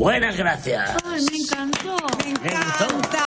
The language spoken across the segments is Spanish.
Buenas gracias. Ay, me encantó. Me encanta.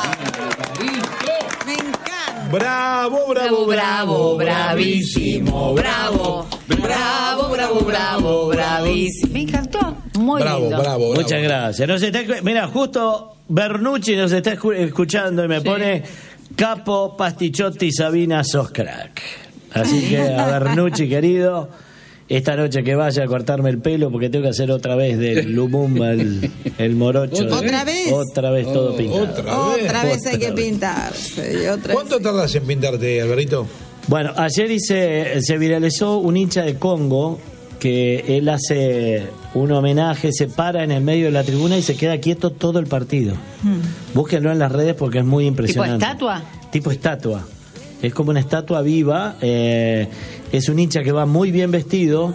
Me encanta. Bravo, bravo, bravo, bravísimo, bravo, bravo, bravo, bravo, bravísimo. Me encantó. Muy bravo, lindo. bravo. Muchas gracias. Mira, justo Bernucci nos está escuchando y me pone Capo, Pastichotti, Sabina, sos crack. Así que a Bernucci, querido, esta noche que vaya a cortarme el pelo porque tengo que hacer otra vez del Lumumba el morocho. ¿Otra vez? Otra vez todo pintado. Otra vez hay que pintarse. ¿Cuánto tardas en pintarte, Alvarito? Bueno, ayer se viralizó un hincha de Congo que él hace un homenaje, se para en el medio de la tribuna y se queda quieto todo el partido. Búsquenlo en las redes porque es muy impresionante. ¿Tipo estatua? Tipo estatua. Es como una estatua viva. Es un hincha que va muy bien vestido.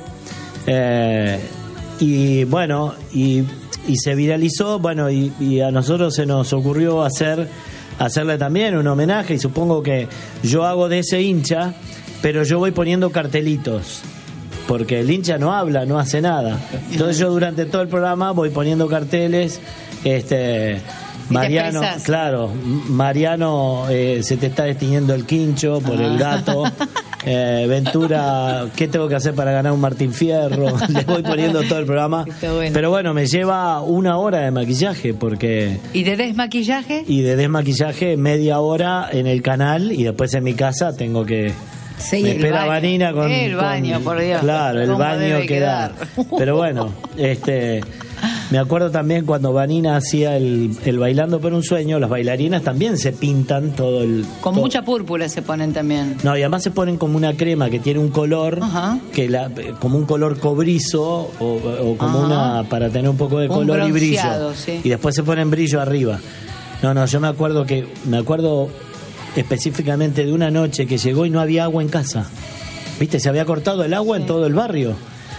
Y bueno, y se viralizó. Bueno, y a nosotros se nos ocurrió hacerle también un homenaje. Y supongo que yo hago de ese hincha, pero yo voy poniendo cartelitos. Porque el hincha no habla, no hace nada. Entonces yo durante todo el programa voy poniendo carteles. Mariano, claro, Mariano, se te está destiñendo el quincho por el gato. Ventura, ¿qué tengo que hacer para ganar un Martín Fierro? Les voy poniendo todo el programa. Bueno. Pero bueno, me lleva 1 hora de maquillaje porque... ¿Y de desmaquillaje? Y de desmaquillaje media hora en el canal y después en mi casa tengo que... Sí, me espera Vanina con el baño, por Dios. Claro, el baño queda. Pero bueno, me acuerdo también cuando Vanina hacía el Bailando por un Sueño, las bailarinas también se pintan todo el... Con mucha púrpura se ponen también. No, y además se ponen como una crema que tiene un color, como un color cobrizo o como una, para tener un poco de color y brillo. Sí. Y después se ponen brillo arriba. No, yo me acuerdo específicamente de una noche que llegó y no había agua en casa. ¿Viste? Se había cortado el agua en todo el barrio.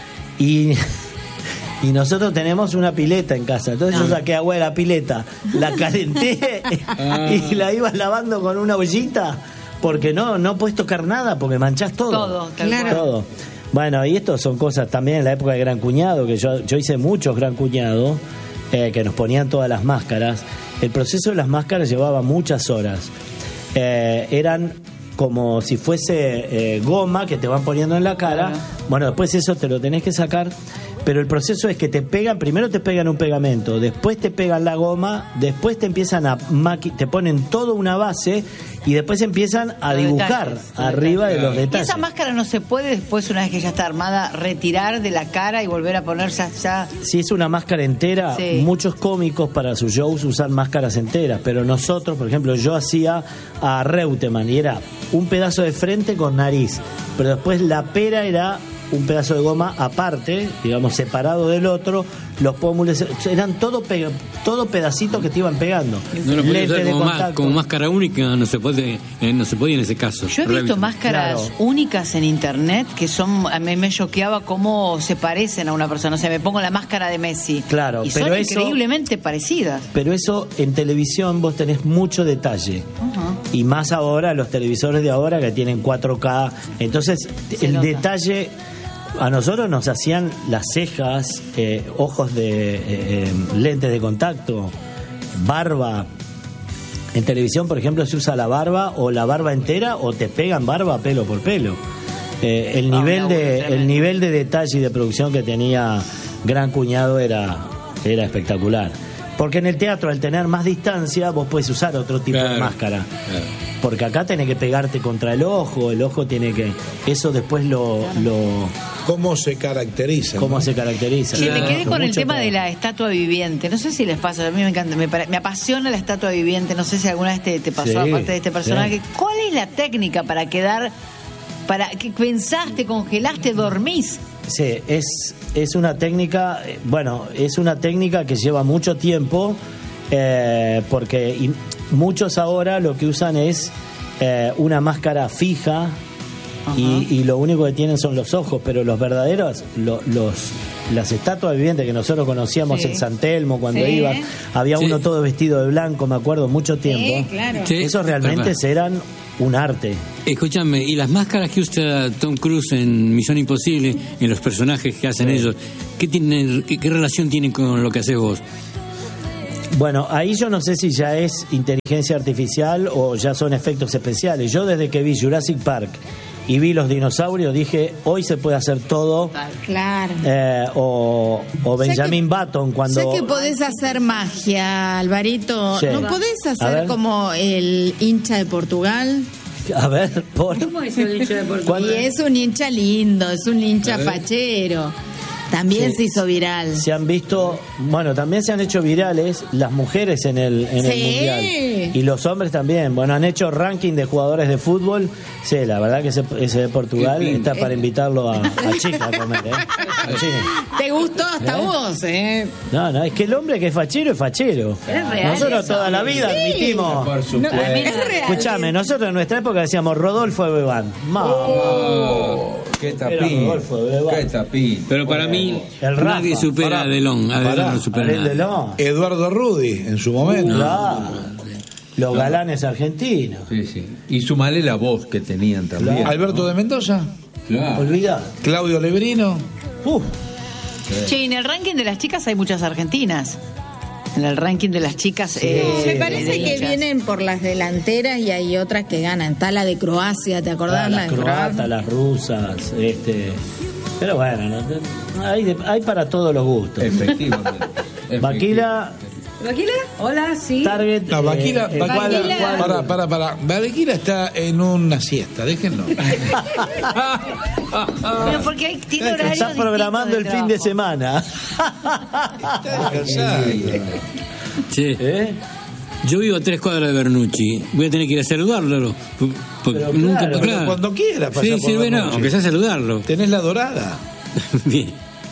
Y nosotros tenemos una pileta en casa. Entonces yo saqué agua de la pileta, la calenté y la iba lavando con una ollita porque no puedes tocar nada porque manchás todo. Todo, claro. Todo. Bueno, y esto son cosas también en la época de Gran Cuñado, que yo hice muchos Gran Cuñado, que nos ponían todas las máscaras. El proceso de las máscaras llevaba muchas horas. Eran como si fuese goma que te van poniendo en la cara. Bueno, después eso te lo tenés que sacar, pero el proceso es que primero te pegan un pegamento, después te pegan la goma, después te empiezan te ponen toda una base y después empiezan a dibujar arriba de los detalles. ¿Y esa máscara no se puede después, una vez que ya está armada, retirar de la cara y volver a ponerse ya? Si es una máscara entera, muchos cómicos para sus shows usan máscaras enteras, pero nosotros, por ejemplo, yo hacía a Reutemann y era un pedazo de frente con nariz, pero después la pera era un pedazo de goma aparte, digamos, separado del otro. Los pómulos eran todo pedacitos que te iban pegando. No lo podía hacer como máscara única, no se podía en ese caso. Yo he visto máscaras únicas en internet que son, a mí me choqueaba cómo se parecen a una persona. O sea, me pongo la máscara de Messi. Claro, y pero son increíblemente parecidas. Pero eso en televisión vos tenés mucho detalle. Y más ahora, los televisores de ahora que tienen 4K. Entonces, el detalle... A nosotros nos hacían las cejas, ojos de lentes de contacto, barba. En televisión, por ejemplo, se usa la barba o la barba entera o te pegan barba pelo por pelo. El nivel de detalle y de producción que tenía Gran Cuñado era espectacular. Porque en el teatro, al tener más distancia, vos podés usar otro tipo de máscara. Claro. Porque acá tenés que pegarte contra el ojo tiene que... Eso después ¿Cómo se caracteriza? ¿Cómo se caracteriza? Sí, me quedé con el tema de la estatua viviente. No sé si les pasa, a mí me encanta, me apasiona la estatua viviente. No sé si alguna vez te pasó, aparte de este personaje. Sí. ¿Cuál es la técnica para quedar... ¿Qué pensaste, congelaste, dormís? Sí, es una técnica, es una técnica que lleva mucho tiempo, porque muchos ahora lo que usan es una máscara fija y lo único que tienen son los ojos, pero los verdaderos, las estatuas vivientes que nosotros conocíamos en San Telmo cuando iba, había uno todo vestido de blanco, me acuerdo, mucho tiempo. Claro. Esos realmente eran un arte. Escúchame, ¿y las máscaras que usa Tom Cruise en Misión Imposible, en los personajes que hacen ellos, qué relación tienen con lo que haces vos? Bueno, ahí yo no sé si ya es inteligencia artificial o ya son efectos especiales. Yo desde que vi Jurassic Park y vi los dinosaurios dije, hoy se puede hacer todo. Claro. O Benjamin Button cuando... Sé que podés hacer magia, Alvarito. Sí. ¿No podés hacer como el hincha de Portugal? A ver, ¿Cómo es el hincha de Portugal? Y es un hincha lindo, es un hincha fachero. También se hizo viral. Se han visto, bueno, también se han hecho virales las mujeres en el Mundial. Y los hombres también. Bueno, han hecho ranking de jugadores de fútbol. Sí, la verdad que ese de Portugal está para invitarlo a Chica a comer, ¿Te gustó hasta vos, No, es que el hombre que es fachero. Es real. Nosotros eso. toda la vida admitimos. Por supuesto. Es real. Escuchame, nosotros en nuestra época decíamos Rodolfo Bebán. Qué tapín. Qué tapín. Pero para mí, el Rafa. nadie supera a Delón. A Delón no supera Ariel nada. Delón. Eduardo Rudi, en su momento. Claro. Los galanes argentinos. Sí. Y sumale la voz que tenían también. Claro. Alberto de Mendoza. Claro. Olvidá. Claudio Lebrino. Che, en el ranking de las chicas hay muchas argentinas. En el ranking de las chicas. Me parece de que hinchas. vienen por las delanteras y hay otras que ganan. Está la de Croacia, ¿te acordás? Las de croatas, las rusas, pero bueno, hay para todos los gustos. Efectivamente. Vaquila, ¿Vaquila? Hola, sí. Target. No, Vaquila, Vaquila. para. Vaquila está en una siesta, déjenlo. Pero porque tiene horarios Está programando el distintos fin de trabajo. semana. Está descansado. Che, yo vivo a 3 cuadras de Bernucci. Voy a tener que ir a saludarlo. Porque Pero nunca, claro, Pero cuando quieras pasar por bueno, Bernucci. aunque sea saludarlo. Tenés la dorada. Bien.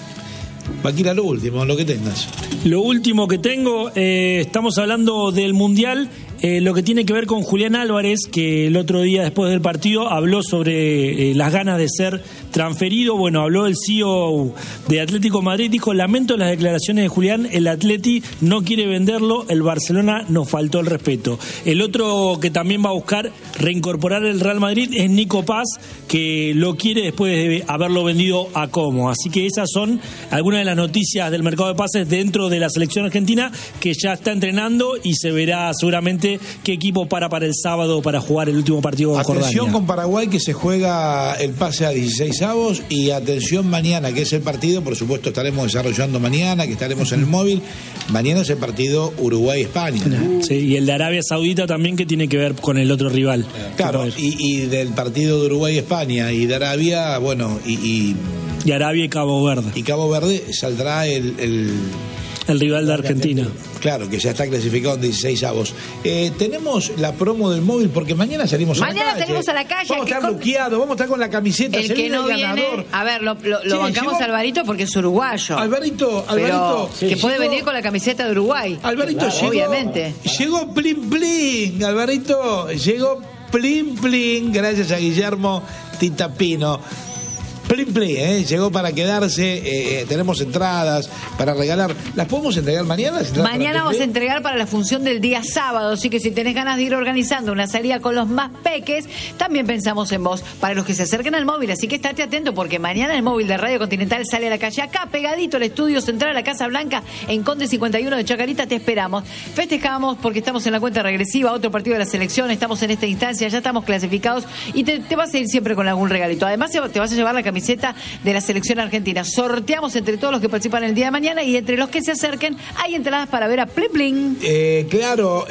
Vaquila, lo último, lo que tengas. Lo último que tengo, estamos hablando del Mundial, lo que tiene que ver con Julián Álvarez, que el otro día después del partido habló sobre las ganas de ser transferido. Bueno, habló el CEO de Atlético de Madrid, dijo, lamento las declaraciones de Julián, el Atleti no quiere venderlo, el Barcelona nos faltó el respeto. El otro que también va a buscar reincorporar el Real Madrid es Nico Paz, que lo quiere después de haberlo vendido a Como. Así que esas son algunas de las noticias del mercado de pases dentro de la selección argentina, que ya está entrenando y se verá seguramente qué equipo para el sábado para jugar el último partido con Atención Jordania. con Paraguay, que se juega el pase a 16avos, y atención mañana, que es el partido, por supuesto estaremos desarrollando mañana, que estaremos en el móvil. Mañana es el partido Uruguay-España. Sí, y el de Arabia Saudita también, que tiene que ver con el otro rival. Claro, y del partido de Uruguay-España y de Arabia, bueno, Y Arabia y Cabo Verde, y Cabo Verde saldrá el rival de Argentina. claro, que ya está clasificado en 16avos. Tenemos la promo del móvil, porque mañana salimos a la Mañana calle. salimos a la calle. Vamos a estar luqueados, vamos a estar con la camiseta. El se que viene no el viene, ganador. a ver, lo Sí, bancamos llegó- a Alvarito porque es uruguayo. Alvarito, Pero que puede llegó- venir con la camiseta de Uruguay. Alvarito llegó, obviamente. Llegó Plin Plin, Alvarito, llegó Plin Plin, gracias a Guillermo Titapino. Plin Plin, llegó para quedarse, tenemos entradas para regalar. ¿Las podemos entregar mañana? las entradas Mañana para vamos a Plin Plin? entregar para la función del día sábado, así que si tenés ganas de ir organizando una salida con los más peques, también pensamos en vos, para los que se acerquen al móvil, así que estate atento porque mañana el móvil de Radio Continental sale a la calle, acá pegadito al estudio central a la Casa Blanca, en Conde 51 de Chacarita, te esperamos. Festejamos porque estamos en la cuenta regresiva, otro partido de la selección, estamos en esta instancia, ya estamos clasificados y te vas a ir siempre con algún regalito. Además te vas a llevar la camiseta de la selección argentina. Sorteamos entre todos los que participan el día de mañana y entre los que se acerquen hay entradas para ver a Plin Plin. Claro,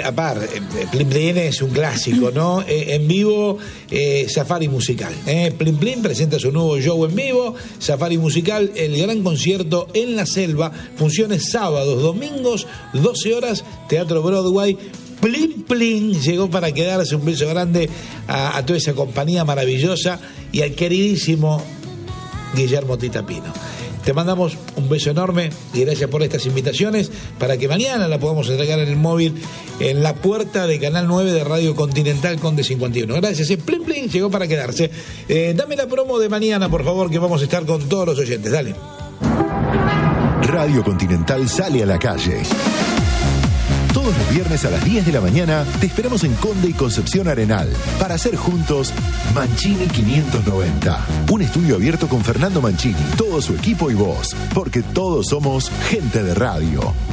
Plin Plin es un clásico, ¿no? En vivo, Safari Musical. Plin Plin presenta su nuevo show en vivo, Safari Musical, el gran concierto en la selva, funciones sábados, domingos, 12 horas, Teatro Broadway. Plin Plin llegó para quedarse. Un beso grande a toda esa compañía maravillosa y al queridísimo Guillermo Titapino. Te mandamos un beso enorme y gracias por estas invitaciones para que mañana la podamos entregar en el móvil en la puerta de Canal 9 de Radio Continental Conde 51. Gracias, Plin Plin llegó para quedarse. Dame la promo de mañana, por favor, que vamos a estar con todos los oyentes. Dale. Radio Continental sale a la calle. Todos los viernes a las 10 de la mañana te esperamos en Conde y Concepción Arenal para hacer juntos Mancini 590. Un estudio abierto con Fernando Mancini, todo su equipo y vos, porque todos somos gente de radio.